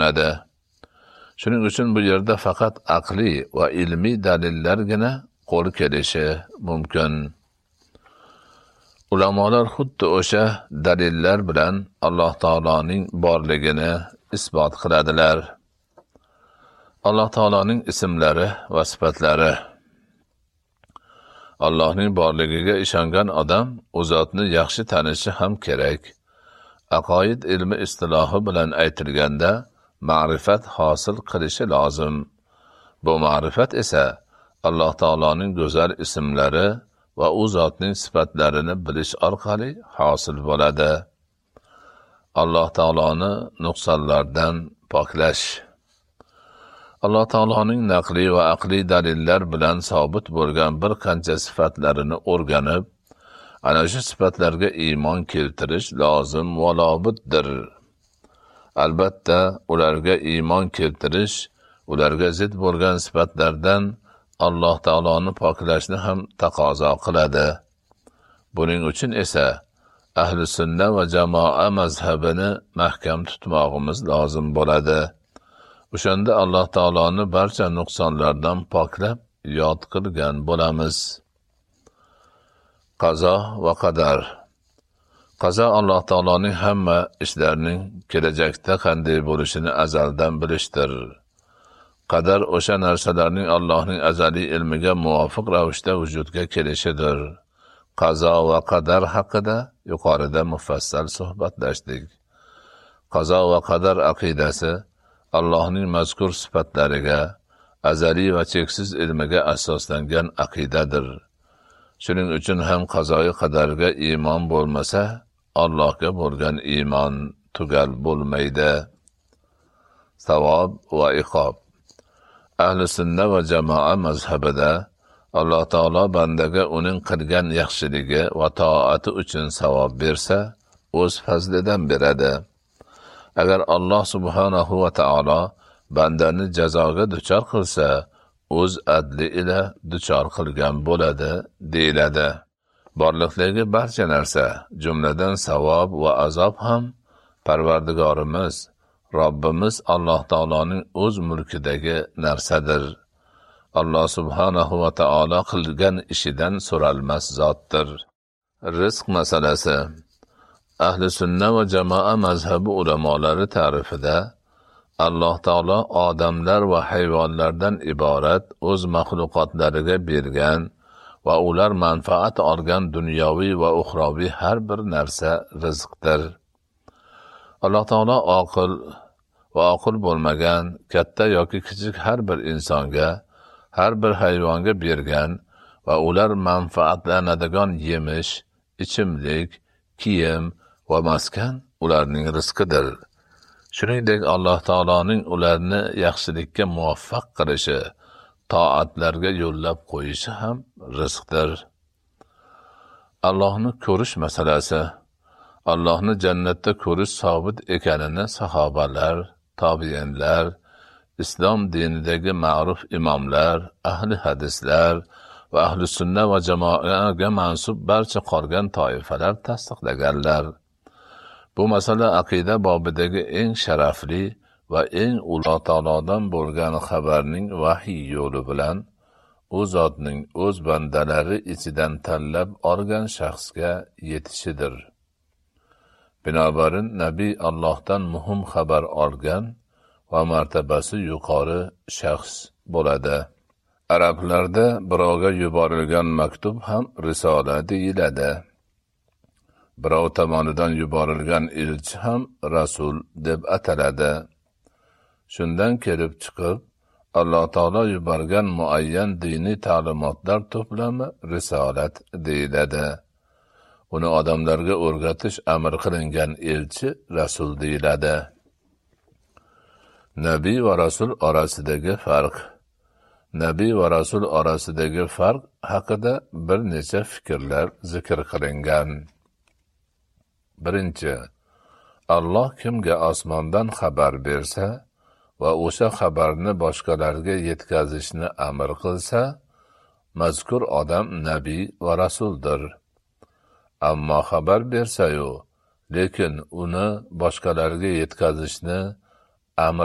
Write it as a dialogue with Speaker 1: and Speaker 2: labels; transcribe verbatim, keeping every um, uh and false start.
Speaker 1: ko'rinadi. Shuning uchun bu yerda faqat aqliy va ilmiy dalillargina qo'l kelishi mumkin. Ulamolar xuddi o'sha dalillar bilan Alloh taoloning borligini isbot qiladilar. Alloh taoloning ismlari va sifatlari. Allohning borligiga ishongan odam u zotni yaxshi tanishi ham kerak. Aqoid ilmi istilohi bilan aytilganda ma'rifat hosil qilishi lozim. Bu ma'rifat esa Alloh taoloning go'zal ismlari va u zotning sifatlarini bilish orqali hosil bo'ladi. Alloh taoloni nuqsonlardan poklash. Alloh taoloning naqli va aqliy dalillar bilan sobit bo'lgan bir qancha sifatlarini o'rganib, ana shu sifatlarga iymon keltirish lozim va lobuddir. Albatta, ularga iymon keltirish, ularga zid bo'lgan sifatlardan Alloh taoloni poklashni ham taqozo qiladi. Buning uchun esa ahli sunna va jamoa mazhabini mahkam tutmog'imiz lozim bo'ladi. O'shanda Alloh taoloni barcha nuqsonlardan poklab yod qilgan bo'lamiz. Qazo va qadar. Qazo Alloh taoloning hamma ishlarining kelajakda qanday bo'lishini azaldan bilishdir. Qadar o'sha narsalarning Allohning azaliy ilmiga muvofiq ravishda vujudga kelishidir. Qazo va qadar haqida yuqorida mufassal suhbatlashdik. Qazo va qadar aqidasi Allohning mazkur sifatlariga, azaliy va cheksiz ilmiga asoslangan aqidadir. Shuning uchun ham qazoyi qadarga iymon bo'lmasa, Allohga bo'lgan iymon tugal bo'lmaydi. Savob va iqob. Ahli sunna va jamoa mazhabida Alloh taolo bandaga uning qilgan yaxshiligi va toati uchun savob bersa, o'z fazlidan beradi. Agar Alloh subhanahu va taolo bandani jazoga duchor qilsa, o'z adli ila duchor qilgan bo'ladi, deyiladi. Borliqdagi barcha narsa, jumladan savob va azob ham Parvardigorimiz, Robbimiz Alloh taoloning o'z mulkidagi narsadir. Alloh subhanahu va taolo qilgan ishidan so'ralmas zotdir. Rizq masalasi. Ahli sunna va jamoa mazhabi ulamolari ta'rifida Alloh taolo odamlar va hayvonlardan iborat o'z maxluqotlariga bergan va ular manfaat olgan dunyoviy va uxroviy har bir narsa rizqdir. Alloh taolo oqil va oqil bo'lmagan, katta yoki kichik har bir insonga, har bir hayvonga bergan va ular manfaatlanadigan yemish, ichimlik, kiyim va maskan ularning rizqidir. Shuningdek, Alloh taoloning ularni yaxshilikka muvaffaq qilishi, toatlarga yo'llab qo'yishi ham rizqdir. Allohni ko'rish masalasi. Allohni jannatda ko'rish sobit ekanini sahobalar, tobiinlar, islom dinidagi ma'ruf imomlar, ahli hadislar va ahli sunna va jamoaga mansub barcha qolgan toifalar tasdiqlaganlar. Bu masala aqida bobidagi eng sharafli va eng ulug' taolodan bo'lgan xabarning vahiy yo'li bilan u zotning o'z bandalari ichidan tanlab olgan shaxsga yetishidir. Binobarin Nabiy Allohdan muhim xabar olgan va martabasi yuqori shaxs bo'ladi. Arablarda birovga yuborilgan maktub ham risola deyiladi. Birov tomonidan yuborilgan elchi ham rasul deb ataladi. Shundan kelib chiqib, Alloh taolo yuborgan muayyan diniy ta'limotlar to'plami risolat deyiladi. Uni odamlarga o'rgatish amr qilingan elchi rasul deyiladi. Nabiy va rasul orasidagi farq. Nabiy va rasul orasidagi farq haqida bir necha fikrlar zikr qilingan. Birinchi, Alloh kimga osmondan xabar bersa va o'sha xabarni boshqalarga yetkazishni amr qilsa, mazkur odam nabiy va rasuldir. Ammo xabar bersa-yu, lekin uni boshqalarga yetkazishni amr